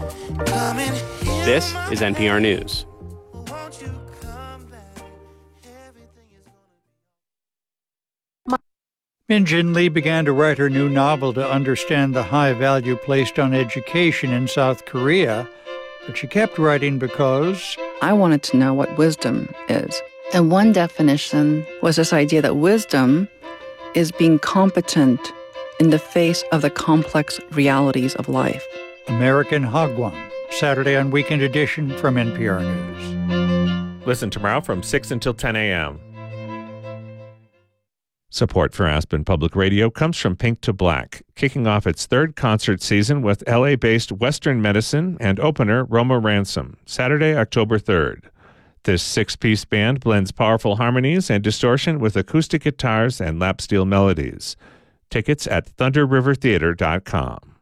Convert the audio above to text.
This is NPR News. Min Jin Lee began to write her new novel to understand the high value placed on education in South Korea, but she kept writing because I wanted to know what wisdom is. And one definition was this idea that wisdom is being competent in the face of the complex realities of life. American Hagwon, Saturday on Weekend Edition from NPR News. Listen tomorrow from 6 until 10 a.m. Support for Aspen Public Radio comes from Pink to Black, kicking off its third concert season with LA-based Western Medicine and opener Roma Ransom, Saturday, October 3rd. This six-piece band blends powerful harmonies and distortion with acoustic guitars and lap steel melodies. Tickets at thunderrivertheater.com.